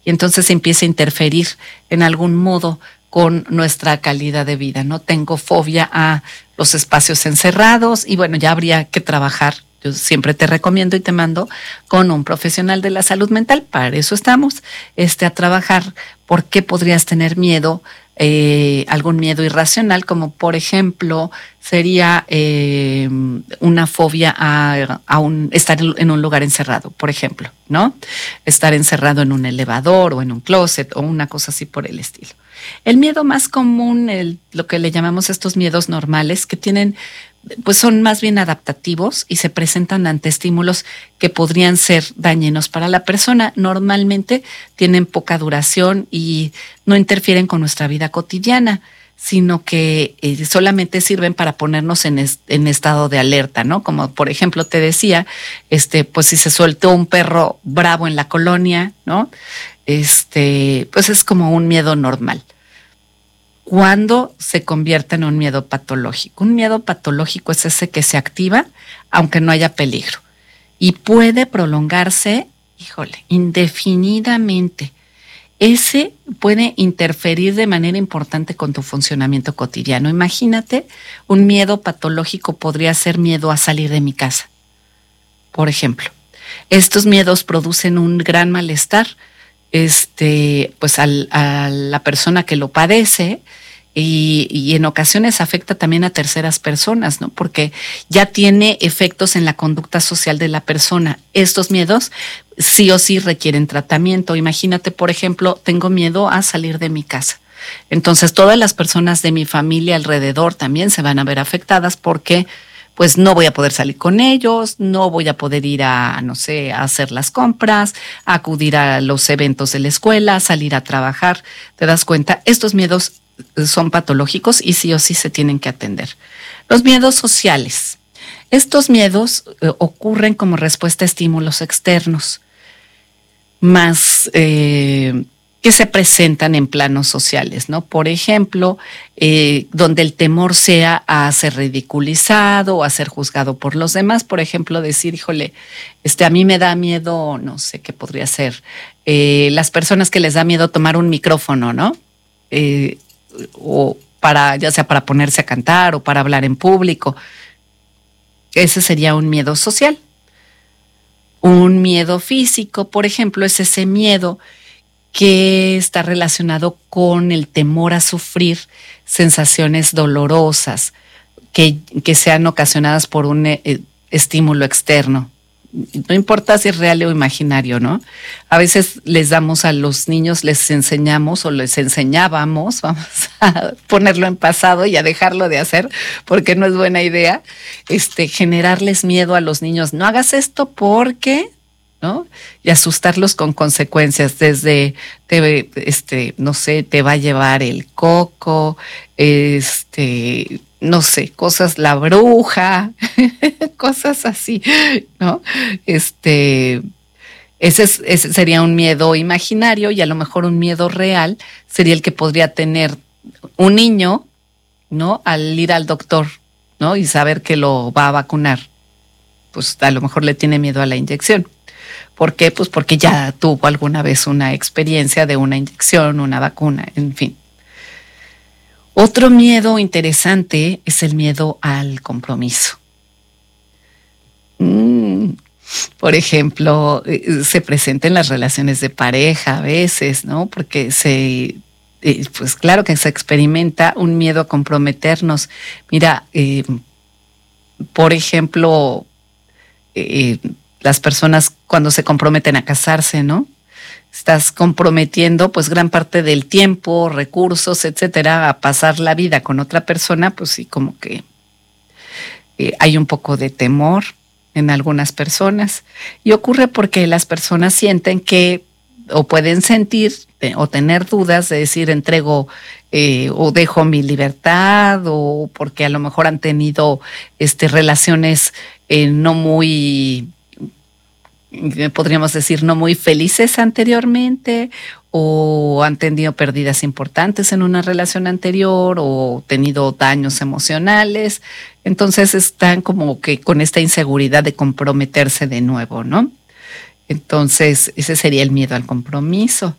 y entonces empieza a interferir en algún modo con nuestra calidad de vida, ¿no? Tengo fobia a los espacios encerrados y bueno, ya habría que trabajar. Yo siempre te recomiendo y te mando con un profesional de la salud mental, para eso estamos, a trabajar. ¿Por qué podrías tener miedo? Algún miedo irracional, como por ejemplo sería una fobia a estar en un lugar encerrado, por ejemplo, ¿no? Estar encerrado en un elevador o en un closet o una cosa así por el estilo. El miedo más común, lo que le llamamos estos miedos normales, que tienen, pues son más bien adaptativos y se presentan ante estímulos que podrían ser dañinos para la persona. Normalmente tienen poca duración y no interfieren con nuestra vida cotidiana, sino que solamente sirven para ponernos en estado de alerta, ¿no? Como por ejemplo te decía, pues si se soltó un perro bravo en la colonia, ¿no? Pues es como un miedo normal. Cuando se convierte en un miedo patológico. Un miedo patológico es ese que se activa aunque no haya peligro y puede prolongarse, indefinidamente. Ese puede interferir de manera importante con tu funcionamiento cotidiano. Imagínate, un miedo patológico podría ser miedo a salir de mi casa, por ejemplo. Estos miedos producen un gran malestar, pues a la persona que lo padece y en ocasiones afecta también a terceras personas, ¿no? Porque ya tiene efectos en la conducta social de la persona. Estos miedos sí o sí requieren tratamiento. Imagínate, por ejemplo, tengo miedo a salir de mi casa. Entonces todas las personas de mi familia alrededor también se van a ver afectadas porque pues no voy a poder salir con ellos, no voy a poder ir a, no sé, a hacer las compras, a acudir a los eventos de la escuela, salir a trabajar. ¿Te das cuenta? Estos miedos son patológicos y sí o sí se tienen que atender. Los miedos sociales. Estos miedos ocurren como respuesta a estímulos externos, más que se presentan en planos sociales, ¿no? Por ejemplo, donde el temor sea a ser ridiculizado o a ser juzgado por los demás. Por ejemplo, decir, a mí me da miedo, no sé qué podría ser, las personas que les da miedo tomar un micrófono, ¿no? O ya sea para ponerse a cantar o para hablar en público. Ese sería un miedo social. Un miedo físico, por ejemplo, es ese miedo que está relacionado con el temor a sufrir sensaciones dolorosas que sean ocasionadas por un estímulo externo. No importa si es real o imaginario, ¿no? A veces les damos a los niños, les enseñamos o les enseñábamos, vamos a ponerlo en pasado y a dejarlo de hacer porque no es buena idea, generarles miedo a los niños. No hagas esto porque, ¿no? Y asustarlos con consecuencias desde, no sé, te va a llevar el coco, no sé, cosas, la bruja, cosas así, ¿no? Ese sería un miedo imaginario y a lo mejor un miedo real sería el que podría tener un niño, ¿no? Al ir al doctor, ¿no? Y saber que lo va a vacunar. Pues a lo mejor le tiene miedo a la inyección. ¿Por qué? Pues porque ya tuvo alguna vez una experiencia de una inyección, una vacuna, en fin. Otro miedo interesante es el miedo al compromiso. Por ejemplo, se presenta en las relaciones de pareja a veces, ¿no? Porque pues claro que se experimenta un miedo a comprometernos. Mira, por ejemplo, las personas cuando se comprometen a casarse, ¿no? Estás comprometiendo pues gran parte del tiempo, recursos, etcétera, a pasar la vida con otra persona, pues sí, como que hay un poco de temor en algunas personas. Y ocurre porque las personas sienten que, o pueden sentir, o tener dudas de decir entrego o dejo mi libertad, o porque a lo mejor han tenido relaciones no muy, podríamos decir, no muy felices anteriormente, o han tenido pérdidas importantes en una relación anterior, o tenido daños emocionales. Entonces están como que con esta inseguridad de comprometerse de nuevo, ¿no? Entonces ese sería el miedo al compromiso.